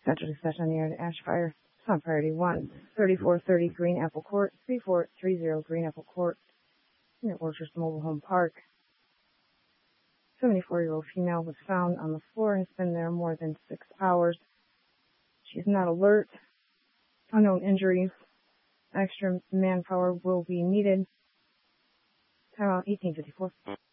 Central Dispatch on the air to Ash Fire. On priority 1, 3430 Green Apple Court, 3430 Green Apple Court, near Orchards Mobile Home Park. 74-year-old female was found on the floor and has been there more than 6 hours. She is not alert. Unknown injuries. Extra manpower will be needed. Time out 1854.